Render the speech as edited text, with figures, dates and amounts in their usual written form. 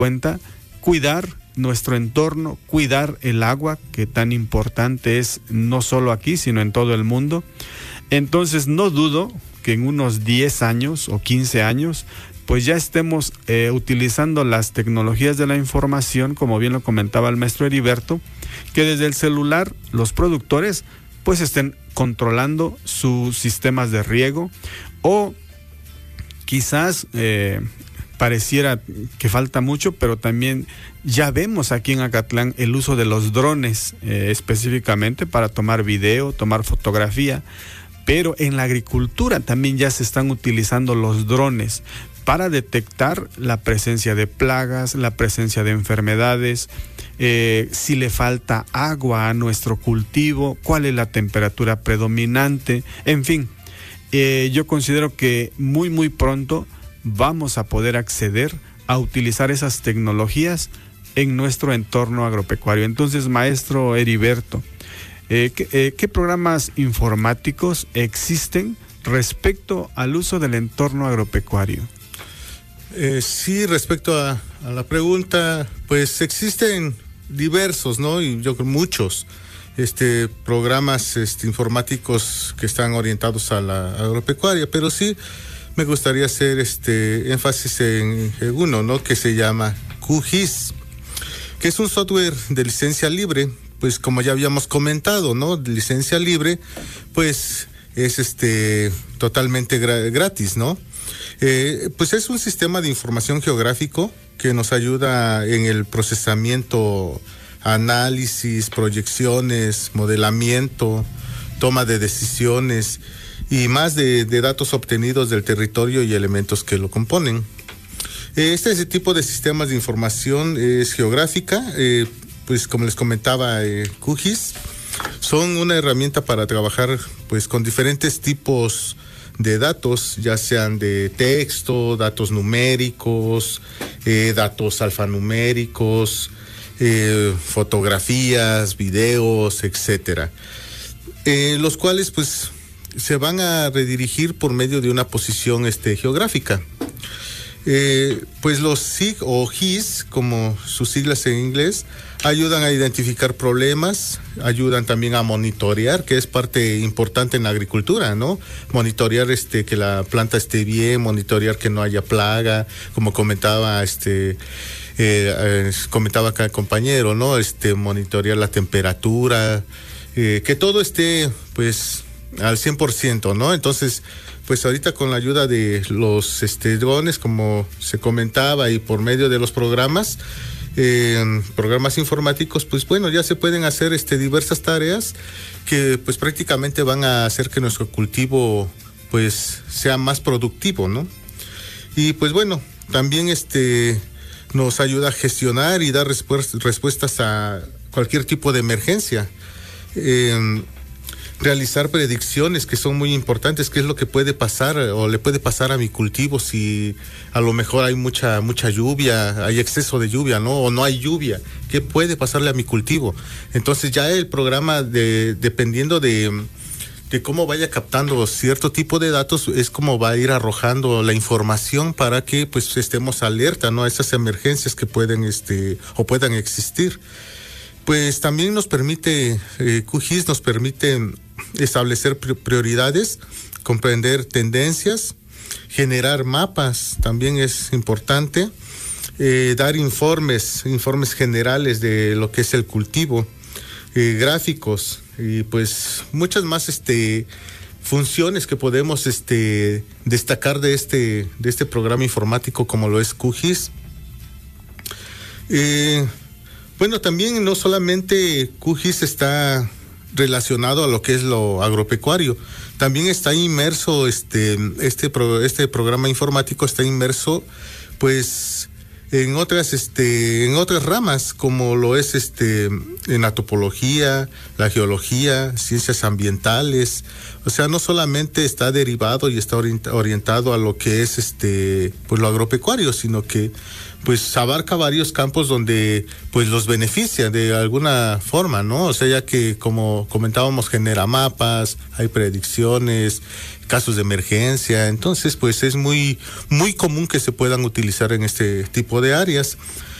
cuenta cuidar nuestro entorno, cuidar el agua, que tan importante es no solo aquí, sino en todo el mundo. Entonces no dudo que en unos 10 años o 15 años, pues ya estemos utilizando las tecnologías de la información, como bien lo comentaba el maestro Heriberto, que desde el celular los productores pues estén controlando sus sistemas de riego, o quizás pareciera que falta mucho, pero también ya vemos aquí en Acatlán el uso de los drones específicamente para tomar video, tomar fotografía, pero en la agricultura también ya se están utilizando los drones para detectar la presencia de plagas, la presencia de enfermedades, si le falta agua a nuestro cultivo, cuál es la temperatura predominante, en fin. Yo considero que muy pronto vamos a poder acceder a utilizar esas tecnologías en nuestro entorno agropecuario. Entonces, maestro Heriberto, ¿qué programas informáticos existen respecto al uso del entorno agropecuario? Sí, respecto a la pregunta, pues existen diversos, ¿no? Y yo creo muchos programas informáticos que están orientados a la agropecuaria, pero sí me gustaría hacer énfasis en uno, ¿no? Que se llama QGIS, que es un software de licencia libre, pues como ya habíamos comentado, ¿no? De licencia libre, pues es totalmente gratis, ¿no? Pues es un sistema de información geográfico que nos ayuda en el procesamiento, análisis, proyecciones, modelamiento, toma de decisiones y más de datos obtenidos del territorio y elementos que lo componen. Ese tipo de sistemas de información es geográfica, pues como les comentaba, QGIS son una herramienta para trabajar pues con diferentes tipos de datos, ya sean de texto, datos numéricos, datos alfanuméricos, fotografías, videos, etcétera, los cuales pues se van a redirigir por medio de una posición geográfica. Pues los SIG o GIS, como sus siglas en inglés, ayudan a identificar problemas, ayudan también a monitorear, que es parte importante en la agricultura, ¿no? Monitorear que la planta esté bien, monitorear que no haya plaga, como comentaba comentaba acá el compañero, ¿no? Monitorear la temperatura, que todo esté pues al 100%, ¿no? Entonces, pues ahorita con la ayuda de los drones, como se comentaba, y por medio de los programas informáticos, pues bueno, ya se pueden hacer diversas tareas que pues prácticamente van a hacer que nuestro cultivo pues sea más productivo, ¿no? Y pues bueno, también nos ayuda a gestionar y dar respuestas a cualquier tipo de emergencia. Realizar predicciones que son muy importantes, qué es lo que puede pasar o le puede pasar a mi cultivo si a lo mejor hay mucha lluvia, hay exceso de lluvia, ¿no? O no hay lluvia, ¿qué puede pasarle a mi cultivo? Entonces ya el programa, dependiendo de cómo vaya captando cierto tipo de datos, es como va a ir arrojando la información para que pues estemos alerta, ¿no? A esas emergencias que pueden o puedan existir. Pues también nos permite, QGIS nos permite establecer prioridades, comprender tendencias, generar mapas, también es importante, dar informes generales de lo que es el cultivo, gráficos y pues muchas más funciones que podemos destacar de este programa informático como lo es QGIS. Bueno, también no solamente QGIS está relacionado a lo que es lo agropecuario, también está inmerso este programa informático está inmerso pues en otras ramas, como lo es en la topología, la geología, ciencias ambientales. O sea, no solamente está derivado y está orientado a lo que es pues lo agropecuario, sino que pues abarca varios campos donde pues los beneficia de alguna forma, ¿no? O sea, ya que como comentábamos, genera mapas, hay predicciones, casos de emergencia, entonces pues es muy común que se puedan utilizar en este tipo de áreas.